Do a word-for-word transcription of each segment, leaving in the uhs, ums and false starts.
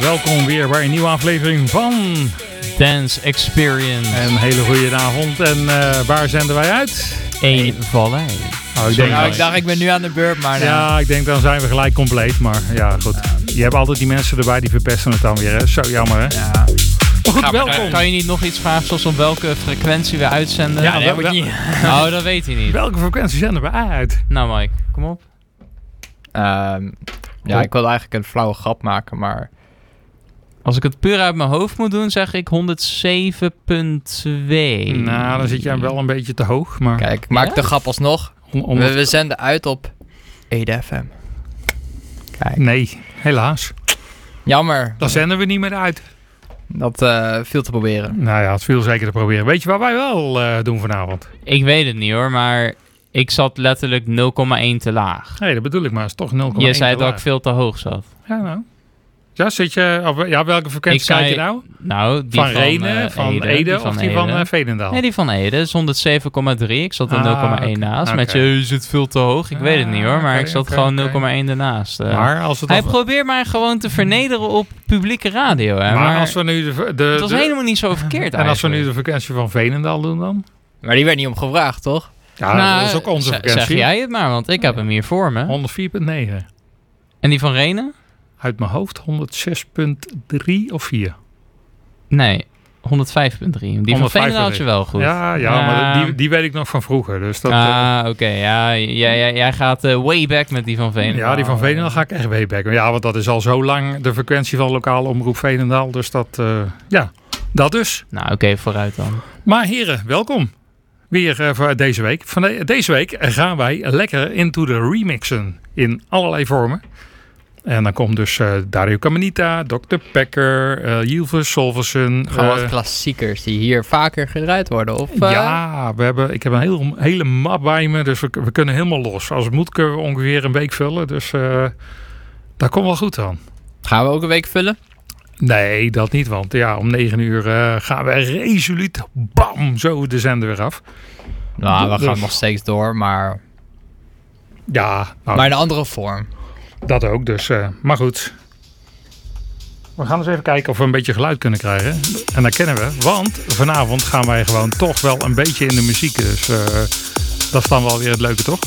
welkom weer bij een nieuwe aflevering van Dance Experience. Een hele goede avond. En uh, waar zenden wij uit? Eén Vallei. Oh, ik, denk, nou, ik dacht, ik ben nu aan de beurt, maar... Ja, nou. ik denk dan zijn we gelijk compleet. Maar ja, goed. Ja. Je hebt altijd die mensen erbij die verpesten het dan weer. Hè? Zo jammer, hè? Ja. Maar goed, Ga, welkom. Kan, kan je niet nog iets vragen, zoals op welke frequentie we uitzenden? Ja, dat wel, heb ik niet. Oh, dat weet hij niet. Welke frequentie zenden we uit? Nou, Mike, kom op. Um, ja, oh. ik wilde eigenlijk een flauwe grap maken, maar... Als ik het puur uit mijn hoofd moet doen, zeg ik honderdzeven komma twee. Nou, dan zit jij wel een beetje te hoog. Maar Kijk, ik maak Ja? de grap alsnog. honderd We, we zenden uit op Ede F M. Kijk. Nee, helaas. Jammer. Dan zenden we niet meer uit. Dat uh, viel te proberen. Nou ja, het viel zeker te proberen. Weet je wat wij wel uh, doen vanavond? Ik weet het niet hoor, maar ik zat letterlijk nul komma één te laag. Nee, dat bedoel ik maar. Het is toch nul komma één Je zei te dat laag. ik veel te hoog zat. Ja, nou. Ja, zit je... Of, ja, welke frequentie Ik zei- kijk je nou? Nou, die Van van, Renen, uh, van Ede, Ede, of die van uh, Veenendaal? Nee, die van Ede is honderdzeven komma drie. Ik zat er Ah, nul komma één oké, naast. oké. Met je, je zit veel te hoog. Ik Ah, weet het niet hoor, maar oké, ik zat oké, gewoon oké. nul komma één ernaast. Uh. Maar als, het Hij al- probeert mij gewoon te vernederen op publieke radio. Hè? maar Maar, als we nu de... de, het was de- helemaal niet zo verkeerd en als we nu eigenlijk. de frequentie van Veenendaal doen dan? Maar die werd niet om gevraagd, toch? Ja, Nou, dat is ook onze z- frequentie. Zeg jij het maar, want ik heb hem hier voor me. honderdvier komma negen. En die van Renen? Uit mijn hoofd honderdzes komma drie of vier. Nee, honderdvijf komma drie. Die van honderdvijf Veenendaal had je wel goed. Ja, ja, Ja. maar die, die weet ik nog van vroeger. Dus dat, uh, Ah, oké. Ja, jij, jij, jij gaat uh, way back met die van Veenendaal. ja, die van Veenendaal ga ik echt way back. Ja, want dat is al zo lang de frequentie van lokale omroep Veenendaal. Dus dat, uh, ja, dat dus. Nou, oké, okay, vooruit dan. Maar heren, welkom. Weer uh, voor deze week. Van de, deze week gaan wij lekker into de remixen in allerlei vormen. En dan komt dus uh, Dario Caminita, dokter Pecker, uh, Yilves Solversen. Gewoon uh, wat klassiekers die hier vaker gedraaid worden. Of, uh, Ja, we hebben, ik heb een heel, hele map bij me, dus we, we kunnen helemaal los. Als het moet kunnen we ongeveer een week vullen, dus uh, dat komt wel goed dan. Gaan we ook een week vullen? Nee, dat niet, want ja, om negen uur uh, gaan we resoluut, bam, zo de zender weer af. Nou, we Dus- gaan nog steeds door, maar, Ja, nou, maar in een andere vorm. dat ook, dus, uh, maar goed. We gaan eens even kijken of we een beetje geluid kunnen krijgen. En dat kennen we, want vanavond gaan wij gewoon toch wel een beetje in de muziek. Dus uh, dat is dan wel weer het leuke, toch?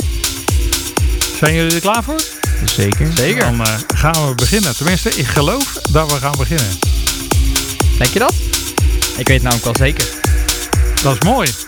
Zijn jullie er klaar voor? Zeker. Zeker. Dan uh, gaan we beginnen. Tenminste, ik geloof dat we gaan beginnen. Denk je dat? Ik weet het namelijk wel zeker. Dat is mooi.